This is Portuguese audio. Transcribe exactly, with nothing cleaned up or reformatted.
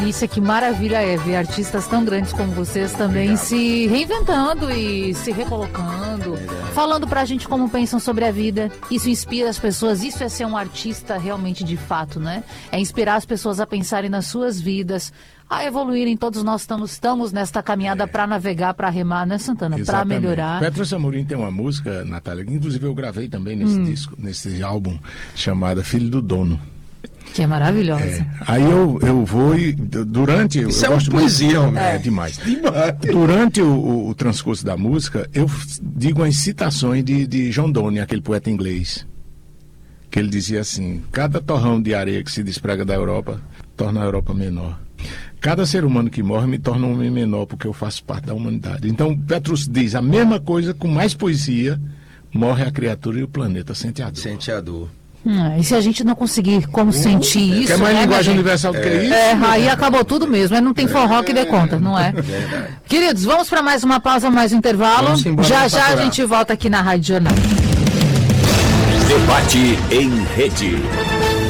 Isso é que maravilha é ver artistas tão grandes como vocês também Obrigado. Se reinventando e se recolocando, Obrigado. Falando pra gente como pensam sobre a vida. Isso inspira as pessoas, isso é ser um artista realmente de fato, né? É inspirar as pessoas a pensarem nas suas vidas, a evoluírem. Todos nós estamos, estamos nesta caminhada é. Para navegar, para remar, né, Santana? Para melhorar. Petros Amorim tem uma música, Natália, que inclusive eu gravei também nesse hum. disco, nesse álbum, chamada Filho do Dono. Que é maravilhosa. É. Aí eu, eu vou e durante... Isso eu é gosto uma poesia, muito, é, é demais. demais. Durante o, o, o transcurso da música, eu digo as citações de, de John Donne, aquele poeta inglês, que ele dizia assim: cada torrão de areia que se desprega da Europa torna a Europa menor. Cada ser humano que morre me torna um homem menor, porque eu faço parte da humanidade. Então Petrus diz a mesma coisa com mais poesia: morre a criatura e o planeta sente a dor. Sente a dor. Hum, e se a gente não conseguir como uh, sentir isso... Quer mais né, linguagem universal do é, que isso? É, aí acabou tudo mesmo. Aí não tem forró que dê conta, não é? Verdade. Queridos, vamos para mais uma pausa, mais um intervalo. Já já a gente volta aqui na Rádio Jornal. Debate em rede.